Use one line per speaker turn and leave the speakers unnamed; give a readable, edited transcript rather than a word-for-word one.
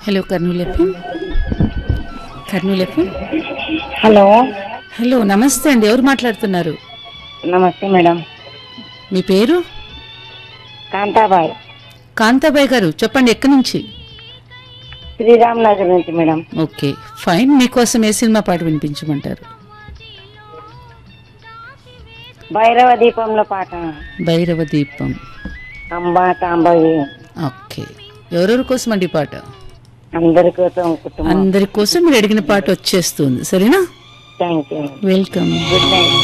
Hello Kurnool FM. Kurnool FM.
Hello
hello నమస్తే అండి, ఎవరు మాట్లాడుతున్నారు?
నమస్తే మేడం.
మీ పేరు?
కాంతాబాయ్,
కాంతాబాయ్ గారు, చెప్పండి ఎక్కడి నుంచి?
శ్రీరామ్ నగర్ నుంచి మేడం.
Okay fine. మీకోసం ఏ సినిమా పాట వినిపించమంటారు?
భైరవ దీపంలో పాట.
భైరవ దీపం.
అంబా తాంబవి.
ఓకే, ఎవరెవరి కోసం అండి పాట?
అందరి కోసం, కుటుంబం.
అందరి కోసం మీరు అడిగిన పాట వచ్చేస్తుంది, సరేనా?
Thank you.
Welcome.
Good night.